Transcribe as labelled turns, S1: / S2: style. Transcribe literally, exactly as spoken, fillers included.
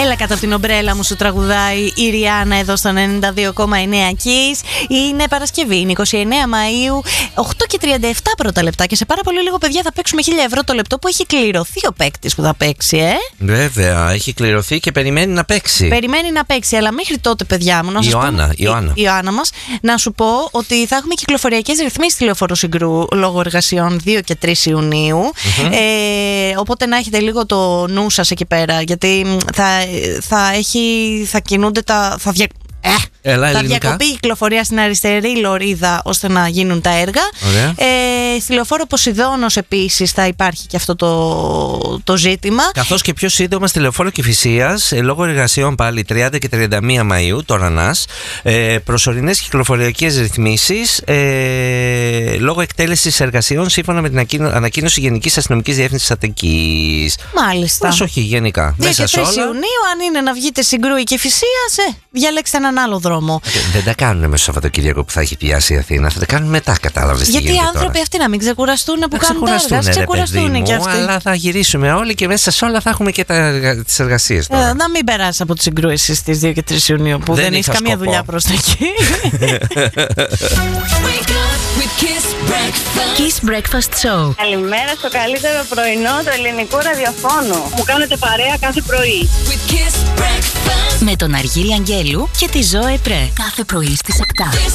S1: Έλα κάτω από την ομπρέλα μου, σου τραγουδάει η Ριάννα εδώ στον ενενήντα δύο κόμμα εννέα Kiss. Είναι Παρασκευή, είναι είκοσι εννέα Μαΐου, οκτώ και τριάντα επτά πρώτα λεπτά. Και σε πάρα πολύ λίγο, παιδιά, θα παίξουμε χίλια ευρώ το λεπτό που έχει κληρωθεί ο παίκτης που θα παίξει, ε.
S2: Βέβαια, έχει κληρωθεί και περιμένει να παίξει.
S1: Περιμένει να παίξει, αλλά μέχρι τότε, παιδιά μου, να
S2: η
S1: σας
S2: Ιωάννα,
S1: πω,
S2: η Ιωάννα.
S1: Η Ιωάννα μας, να σου πω ότι θα έχουμε κυκλοφοριακές ρυθμίσεις στη Λεωφόρο Συγκρού λόγω εργασιών δύο και τρεις Ιουνίου. Mm-hmm. Ε, οπότε να έχετε λίγο το νου σας εκεί πέρα, γιατί θα, θα, έχει, θα κινούνται τα. Θα δια... Ε,
S2: Έλα,
S1: θα
S2: ελληνικά.
S1: διακοπεί η κυκλοφορία στην αριστερή λωρίδα ώστε να γίνουν τα έργα. Ε, στη Λεωφόρο Ποσειδώνος επίσης θα υπάρχει και αυτό το, το ζήτημα.
S2: Καθώς και πιο σύντομα στη Λεωφόρο Κηφισίας, ε, λόγω εργασιών πάλι τριάντα και τριάντα μία Μαΐου, τώρα ΝΑΣ, ε, προσωρινές κυκλοφοριακές ρυθμίσεις ε, λόγω εκτέλεσης εργασιών σύμφωνα με την ανακοίνωση Γενικής Αστυνομικής Διεύθυνσης Αττικής.
S1: Μάλιστα.
S2: Προσοχή γενικά.
S1: δύο
S2: Μέσα
S1: και
S2: σε
S1: τρεις
S2: όλα.
S1: Ιουνίου, αν είναι να βγείτε Συγκρού ή Κηφισίας, ε, διαλέξτε έναν άλλο δρόμο.
S2: Δεν τα κάνουν μέσα στο Σαββατοκύριακο που θα έχει πιάσει η Αθήνα. Θα τα κάνουν μετά, κατάλαβες.
S1: Γιατί οι άνθρωποι τώρα αυτοί να μην ξεκουραστούν που
S2: θα
S1: κάνουν τα έργα.
S2: ξεκουραστούν,
S1: Ξεκουραστούν και αυτοί.
S2: Αλλά θα γυρίσουμε όλοι και μέσα σε όλα θα έχουμε και τις εργασίες τώρα.
S1: Ε, να μην περάσει από τη Συγκρού εσύ στις δύο και τρεις Ιουνίου που δεν, δεν έχει καμία
S2: σκοπό.
S1: δουλειά προς τα εκεί.
S3: Kiss Breakfast Show.
S4: Καλημέρα στο καλύτερο πρωινό του ελληνικού ραδιοφώνου. Μου κάνετε παρέα κάθε πρωί.
S3: Με τον Αργύρι Αγγέλου και τη Ζώε Πρέ. Κάθε πρωί στις επτά.